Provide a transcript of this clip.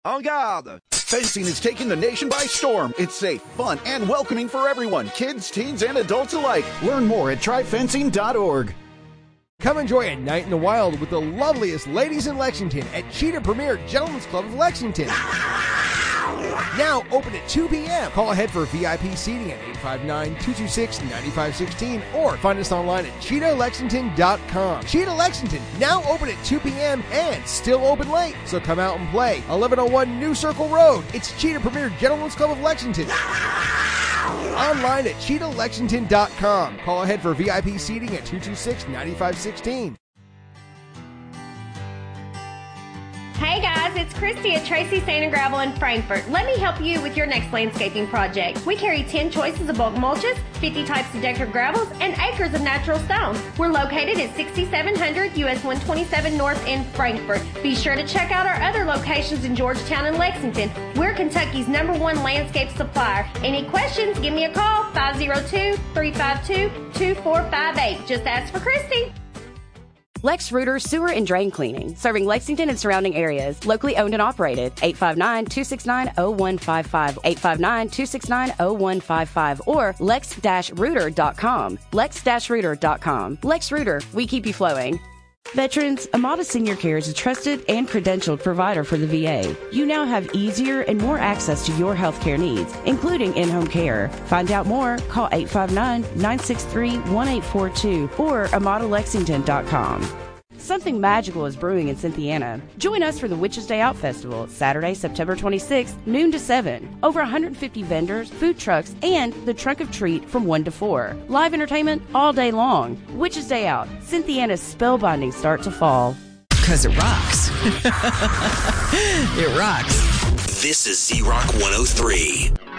En garde! Fencing is taking the nation by storm. It's safe, fun, and welcoming for everyone, kids, teens, and adults alike. Learn more at tryfencing.org. Come enjoy a night in the wild with the loveliest ladies in Lexington at Cheetah Premier Gentlemen's Club of Lexington. Now open at 2 p.m. Call ahead for VIP seating at 859-226-9516 or find us online at CheetahLexington.com. Cheetah Lexington, now open at 2 p.m. and still open late. So come out and play. 1101 New Circle Road. It's Cheetah Premier Gentlemen's Club of Lexington. Online at CheetahLexington.com. Call ahead for VIP seating at 226-9516. Hey guys, it's Christy at Tracy Sand and Gravel in Frankfort. Let me help you with your next landscaping project. We carry 10 choices of bulk mulches, 50 types of decorative gravels, and acres of natural stone. We're located at 6700 US 127 North in Frankfort. Be sure to check out our other locations in Georgetown and Lexington. We're Kentucky's #1 landscape supplier. Any questions, give me a call, 502-352-2458. Just ask for Christy. Lex Rooter Sewer and Drain Cleaning, serving Lexington and surrounding areas. Locally owned and operated. 859-269-0155. 859-269-0155 or lex-rooter.com. lex-rooter.com. Lex Rooter, we keep you flowing. Veterans, Amada Senior Care is a trusted and credentialed provider for the VA. You now have easier and more access to your health care needs, including in-home care. Find out more, call 859-963-1842 or AmadaLexington.com. Something magical is brewing in Cynthiana. Join us for the Witches Day Out Festival, Saturday, September 26th, noon to 7. Over 150 vendors, food trucks, and the Trunk of Treat from 1 to 4. Live entertainment all day long. Witches Day Out, Cynthiana's spellbinding start to fall. Because it rocks. It rocks. This is Z-Rock 103.